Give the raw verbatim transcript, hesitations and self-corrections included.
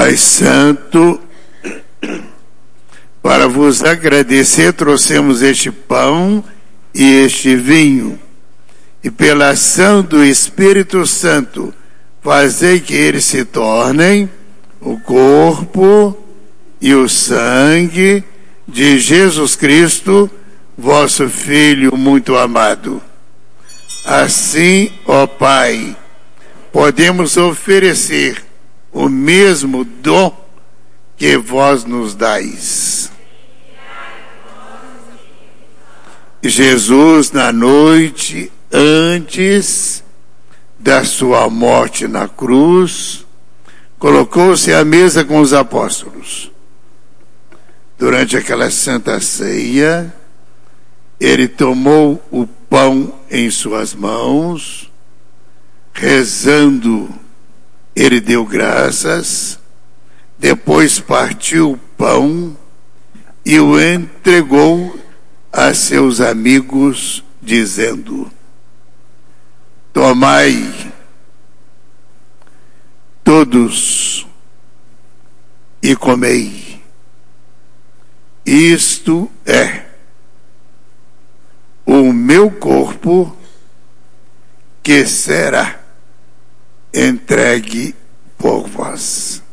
Pai Santo, para vos agradecer, trouxemos este pão e este vinho, e pela ação do Espírito Santo, fazei que eles se tornem o corpo e o sangue de Jesus Cristo, vosso Filho muito amado. Assim, ó Pai, podemos oferecer o mesmo dom que vós nos dais. Jesus, na noite antes da sua morte na cruz, colocou-se à mesa com os apóstolos. Durante aquela santa ceia, ele tomou o pão em suas mãos, rezando, ele deu graças, depois partiu o pão e o entregou a seus amigos, dizendo: tomai todos e comei. Isto é o meu corpo, que será entregue por vós.